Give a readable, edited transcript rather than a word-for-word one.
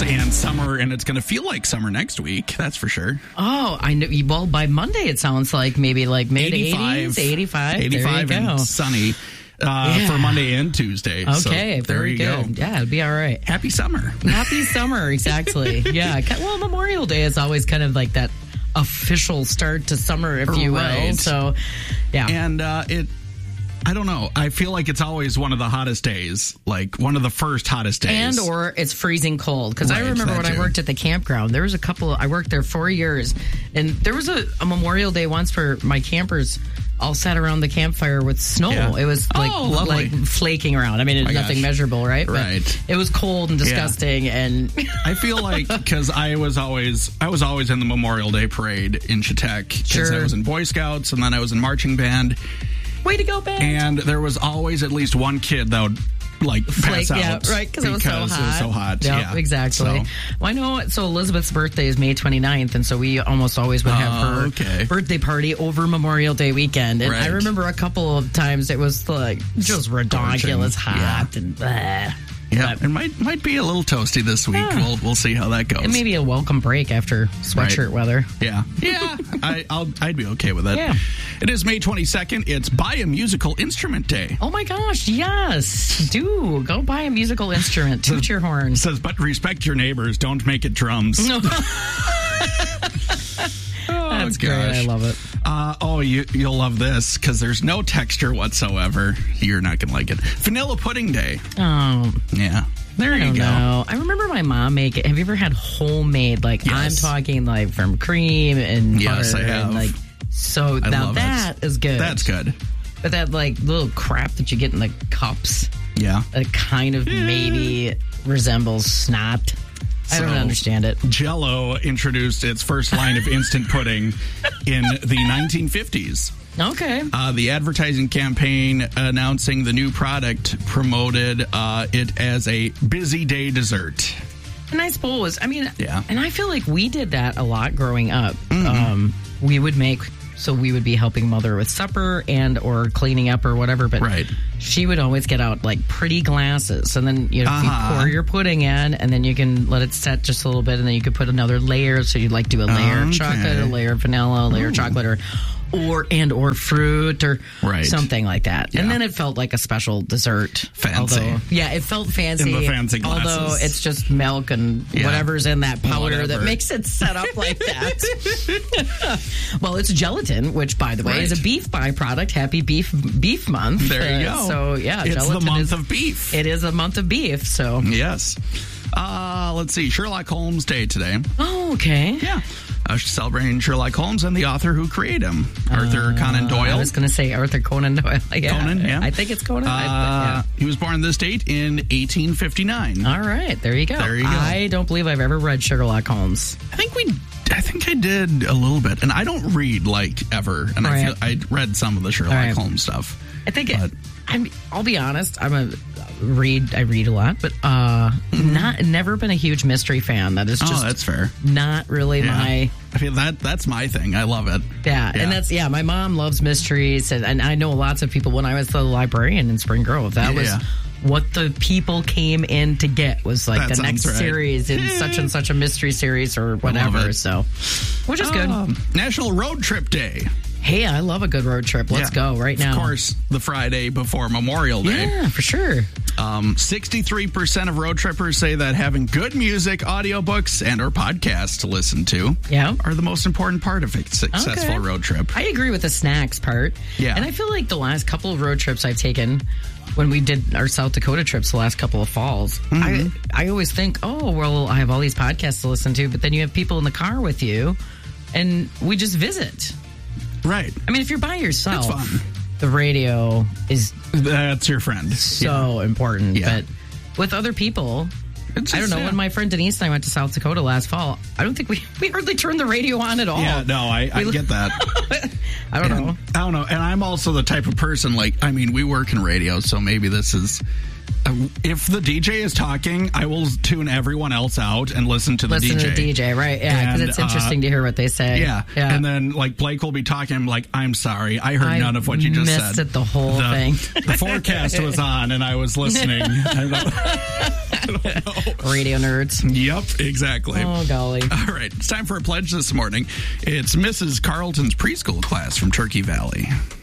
and summer, and it's going to feel like summer next week. That's for sure. Oh, I know. Well, by Monday, it sounds like maybe like mid 85, 80s, 85. 85 there you go. and sunny for Monday and Tuesday. Okay, so very good. Go. Yeah, it'll be all right. Happy summer. Happy summer, exactly. Yeah. Well, Memorial Day is always kind of like that official start to summer, if you will. So, yeah. And I don't know. I feel like it's always one of the hottest days, like one of the first hottest days. And or it's freezing cold. Because I remember when I worked at the campground, there was I worked there 4 years, and there was a Memorial Day once where my campers all sat around the campfire with snow. Yeah. It was like flaking around. I mean, it's nothing measurable, right? Right. But it was cold and disgusting. Yeah. And I feel like, because I was always in the Memorial Day parade in Chautauqua. Because I was in Boy Scouts, and then I was in marching band. Way to go, band. And there was always at least one kid that would pass out. Yeah, right, because it was so hot. Yep, yeah, exactly. So. Well, I know, so Elizabeth's birthday is May 29th, and so we almost always would have her birthday party over Memorial Day weekend. And I remember a couple of times it was like just ridiculous hot and blah. Yeah, it might be a little toasty this week. Yeah. We'll see how that goes. And maybe a welcome break after sweatshirt weather. Yeah, I'd be okay with it. Yeah. It is May 22nd. It's Buy a Musical Instrument Day. Oh my gosh, yes, do go buy a musical instrument. Toot your horn. It says, but respect your neighbors. Don't make it drums. No. That's great. I love it. You'll love this because there's no texture whatsoever. You're not going to like it. Vanilla Pudding Day. Oh. Yeah. There you go. Know. I remember my mom make it. Have you ever had homemade? Like, yes. I'm talking like from cream and butter. Yes, I have. And, like, so now that is good. That's good. But that like little crap that you get in the cups. Yeah. It kind of maybe resembles snot. I don't understand it. Jell-O introduced its first line of instant pudding in the 1950s. Okay. The advertising campaign announcing the new product promoted it as a busy day dessert. And I suppose, and I feel like we did that a lot growing up. Mm-hmm. We would be helping Mother with supper and or cleaning up or whatever, but she would always get out like pretty glasses, and then you pour your pudding in, and then you can let it set just a little bit, and then you could put another layer. So you'd like do a layer of chocolate, a layer of vanilla, a layer of chocolate, or fruit or something like that. Yeah. And then it felt like a special dessert. Fancy. It felt fancy. In the fancy glasses. Although it's just milk and whatever's in that powder that makes it set up like that. Well, it's gelatin, which, by the way, is a beef byproduct. Happy Beef Month. There you go. So, it's the month of beef. It is a month of beef, so. Yes. Let's see. Sherlock Holmes Day today. Oh, okay. Yeah. Celebrating Sherlock Holmes and the author who created him, Arthur Conan Doyle. I was going to say Arthur Conan Doyle. Yeah. Conan, yeah. I think it's Conan. He was born this date in 1859. All right. There you go. I don't believe I've ever read Sherlock Holmes. I think I did a little bit, and I don't read ever, and I read some of the Sherlock Holmes stuff. I think I'll be honest. I read a lot, but never been a huge mystery fan. That is just that's fair. Not really my. I feel that's my thing. I love it. Yeah, and that's my mom loves mysteries, and I know lots of people. When I was the librarian in Spring Grove, that was what the people came in to get was like the next series in such and such a mystery series or whatever. So, which is good. National Road Trip Day. Hey, I love a good road trip. Let's go right now. Of course, the Friday before Memorial Day. Yeah, for sure. 63% of road trippers say that having good music, audiobooks, and or podcasts to listen to are the most important part of a successful road trip. I agree with the snacks part. Yeah. And I feel like the last couple of road trips I've taken, when we did our South Dakota trips the last couple of falls, I always think, I have all these podcasts to listen to, but then you have people in the car with you, and we just visit. Right. I mean, if you're by yourself, it's fun. The radio that's your friend. So important. Yeah. But with other people, I don't know. When my friend Denise and I went to South Dakota last fall, I don't think we hardly turned the radio on at all. Yeah, no, I get that. I don't know. And I'm also the type of person, we work in radio, so maybe this is... if the DJ is talking, I will tune everyone else out and listen to the DJ. Listen to the DJ, right? Yeah, because it's interesting to hear what they say. Yeah. And then Blake will be talking. I'm like, I'm sorry, I heard none of what you just said. Missed it, the whole thing. The forecast was on, and I was listening. I don't know. radio nerds. Yep, exactly. Oh, golly. All right, it's time for a pledge this morning. It's Mrs. Carlton's preschool class from Turkey Valley.